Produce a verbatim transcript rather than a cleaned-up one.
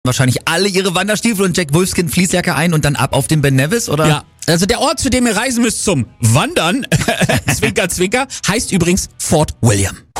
wahrscheinlich alle ihre Wanderstiefel und Jack Wolfskin Fließjacke ein und dann ab auf den Ben Nevis, oder? Ja, also der Ort, zu dem ihr reisen müsst zum Wandern, Zwinker, Zwinker, heißt übrigens Fort William.